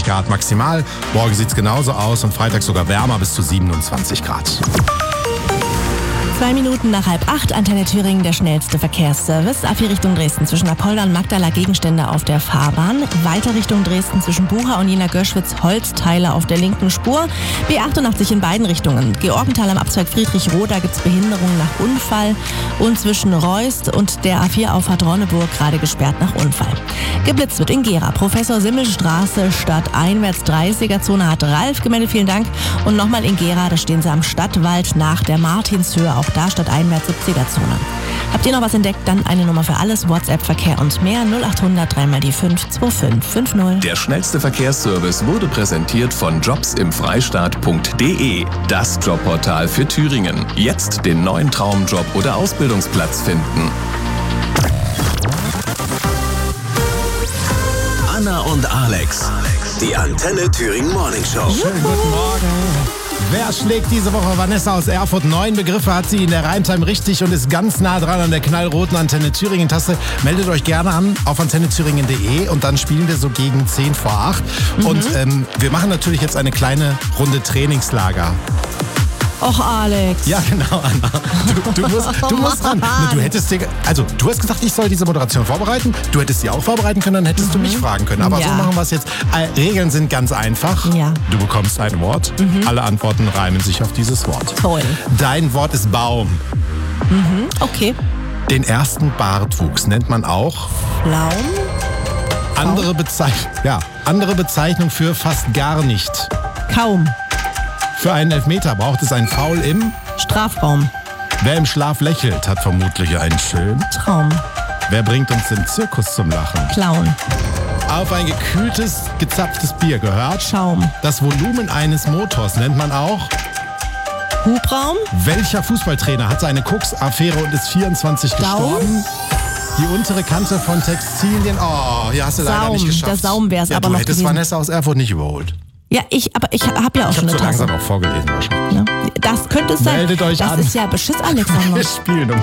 Grad maximal. Morgen sieht es genauso aus und Freitag sogar wärmer bis zu 27 Grad. 2 Minuten nach 7:30, Antenne Thüringen, der schnellste Verkehrsservice. A4 Richtung Dresden zwischen Apolda und Magdala Gegenstände auf der Fahrbahn. Weiter Richtung Dresden zwischen Bucha und Jena Göschwitz Holzteile auf der linken Spur. B88 in beiden Richtungen. Georgenthal am Abzweig Friedrich-Roh, da gibt es Behinderungen nach Unfall. Und zwischen Reust und der A4 Auffahrt Ronneburg gerade gesperrt nach Unfall. Geblitzt wird in Gera. Professor Simmel-Straße stadteinwärts 30er-Zone hat Ralf gemeldet. Vielen Dank. Und nochmal in Gera, da stehen sie am Stadtwald nach der Martinshöhe. Auch da stadteinwärts 70er-Zone. Habt ihr noch was entdeckt? Dann eine Nummer für alles, WhatsApp-Verkehr und mehr 0800 3 mal die 5 2550. Der schnellste Verkehrsservice wurde präsentiert von jobsimfreistaat.de. Das Jobportal für Thüringen. Jetzt den neuen Traumjob oder Ausbildungsplatz finden. Anna und Alex. Die Antenne Thüringen Morning Show. Schönen guten Morgen. Wer schlägt diese Woche? Vanessa aus Erfurt. 9 Begriffe hat sie in der Reimtime richtig und ist ganz nah dran an der knallroten Antenne Thüringen-Taste. Meldet euch gerne an auf antennethüringen.de und dann spielen wir so gegen 10 vor 8. Und wir machen natürlich jetzt eine kleine Runde Trainingslager. Och, Alex. Ja, genau, Anna. Du musst dran. Du hast gesagt, ich soll diese Moderation vorbereiten. Du hättest sie auch vorbereiten können, dann hättest du mich fragen können. Aber so machen wir es jetzt. Regeln sind ganz einfach. Ja. Du bekommst ein Wort. Alle Antworten reimen sich auf dieses Wort. Toll. Dein Wort ist Baum. Okay. Den ersten Bartwuchs nennt man auch Pflaum. Andere Bezeichnung für fast gar nicht. Kaum. Für einen Elfmeter braucht es ein Foul im Strafraum. Wer im Schlaf lächelt, hat vermutlich einen schönen Traum. Wer bringt uns im Zirkus zum Lachen? Clown. Auf ein gekühltes, gezapftes Bier gehört Schaum. Das Volumen eines Motors nennt man auch Hubraum. Welcher Fußballtrainer hat seine Koks-Affäre und ist 24 gestorben? Die untere Kante von Textilien. Oh, hier hast du leider nicht geschafft. Der Saum wär's aber du noch hättest gewesen. Vanessa aus Erfurt nicht überholt. Ja, aber ich habe ja auch schon eine so Tasse. langsam auch vorgelesen wahrscheinlich. Ja. Das könnte es sein. Meldet euch das an. Das ist ja Beschiss, Alexander. Wir spielen um